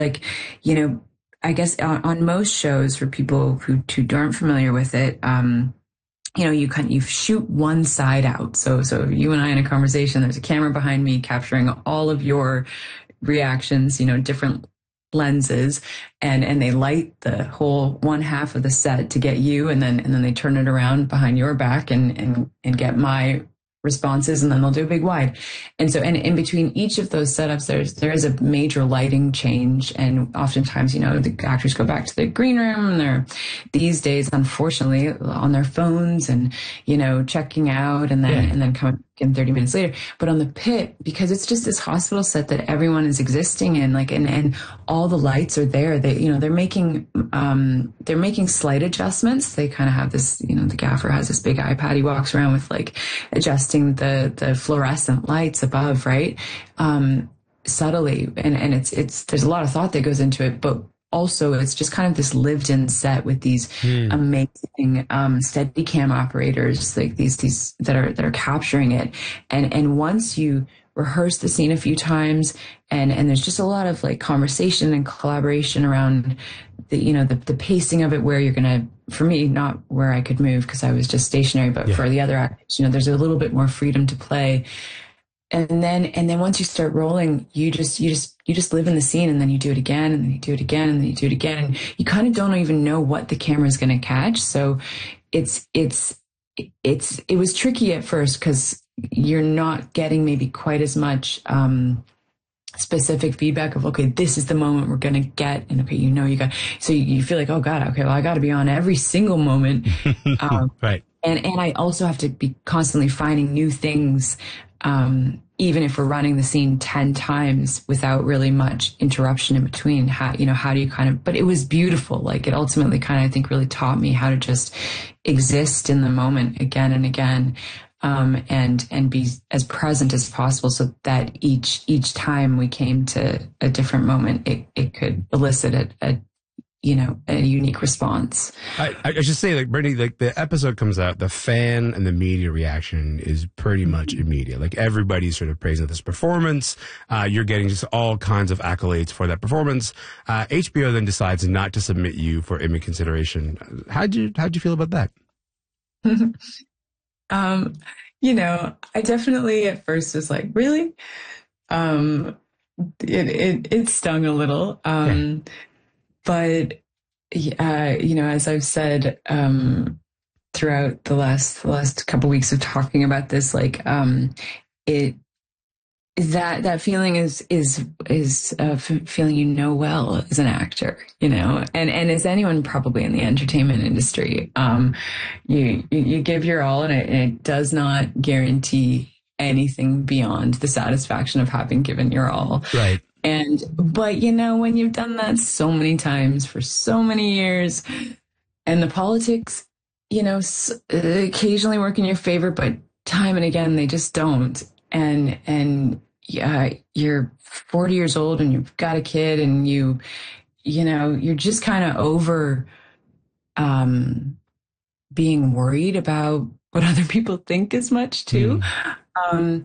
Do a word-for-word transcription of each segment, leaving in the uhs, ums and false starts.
like, you know, I guess on, on most shows for people who, who aren't familiar with it, um, you know, you kind you shoot one side out. So, so you and I in a conversation, there's a camera behind me capturing all of your reactions, you know, different lenses, and, and they light the whole one half of the set to get you. And then, and then they turn it around behind your back and, and, and get my responses, and then they'll do a big wide. And so, and in between each of those setups, there's, there is a major lighting change. And oftentimes, you know, the actors go back to the green room and they're these days, unfortunately, on their phones and, you know, checking out and then, yeah. and then coming in thirty minutes later. But on the pit, because it's just this hospital set that everyone is existing in, like, and, and all the lights are there. They, you know, they're making, um, they're making slight adjustments. They kind of have this, you know, the gaffer has this big iPad. He walks around with like adjusting the, the fluorescent lights above, right? Um, subtly. And, and it's, it's, there's a lot of thought that goes into it, but also it's just kind of this lived in set with these mm. amazing, um, Steadicam operators, like these, these that are, that are capturing it. And, and once you rehearse the scene a few times and, and there's just a lot of like conversation and collaboration around the, you know, the, the pacing of it, where you're going to, for me, not where I could move because I was just stationary, but yeah. for the other actors, you know, there's a little bit more freedom to play. And then, and then once you start rolling, you just, you just, you just live in the scene, and then you do it again, and then you do it again, and then you do it again. And you kind of don't even know what the camera is going to catch. So it's, it's, it's, it was tricky at first because you're not getting maybe quite as much, um, specific feedback of, okay, this is the moment we're going to get. And okay, you know, you got, so you, you feel like, oh God, okay, well, I got to be on every single moment. Um, right. And, and I also have to be constantly finding new things, um, even if we're running the scene ten times without really much interruption in between. How, you know, how do you kind of, but it was beautiful. Like it ultimately kind of, I think, really taught me how to just exist in the moment again and again, um, and, and be as present as possible so that each, each time we came to a different moment, it, it could elicit a, a you know, a unique response. I, I should say, like, Brittany, like the episode comes out, the fan and the media reaction is pretty much immediate. Like everybody's sort of praising this performance. Uh, you're getting just all kinds of accolades for that performance. Uh, H B O then decides not to submit you for Emmy consideration. How'd you, how'd you feel about that? um, you know, I definitely at first was like, really? Um, it, it, it stung a little. Um, yeah. But, uh, you know, as I've said, um, throughout the last, the last couple of weeks of talking about this, like, um, it, that, that feeling is, is, is a f- feeling, you know, well as an actor, you know, and, and as anyone probably in the entertainment industry, um, you, you, you give your all, and it, and it does not guarantee anything beyond the satisfaction of having given your all. Right. And, but you know, when you've done that so many times for so many years, and the politics, you know, s- occasionally work in your favor, but time and again, they just don't. And, and, yeah, you're forty years old and you've got a kid, and you, you know, you're just kind of over, um, being worried about what other people think as much too. Mm. Um,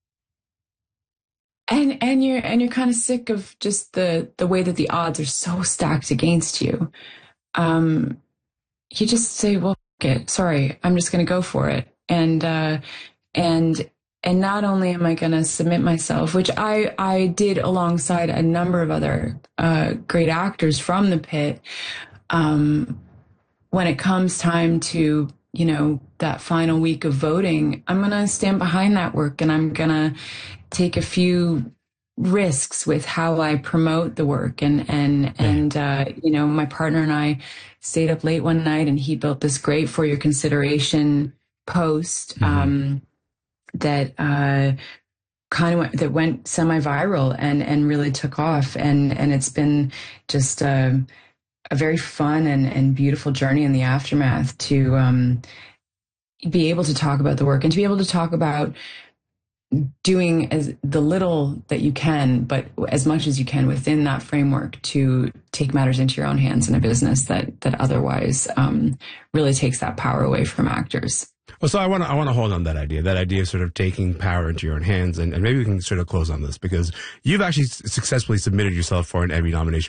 And, and you're, and you're kind of sick of just the, the way that the odds are so stacked against you. Um, you just say, well, fuck it. Sorry, I'm just going to go for it. And, uh, and, and not only am I going to submit myself, which I, I did alongside a number of other, uh, great actors from the pit. Um, when it comes time to, you know, that final week of voting, I'm going to stand behind that work, and I'm going to take a few risks with how I promote the work. And, and, and, uh, you know, my partner and I stayed up late one night, and he built this great For Your Consideration post, mm-hmm. um, that, uh, kind of went, that went semi-viral and, and really took off. And, and it's been just, uh, a very fun and, and beautiful journey in the aftermath to, um, be able to talk about the work, and to be able to talk about doing as the little that you can, but as much as you can within that framework, to take matters into your own hands in a business that, that otherwise, um, really takes that power away from actors. Well, so I want to I want to hold on that idea, that idea of sort of taking power into your own hands, and, and maybe we can sort of close on this because you've actually successfully submitted yourself for an Emmy nomination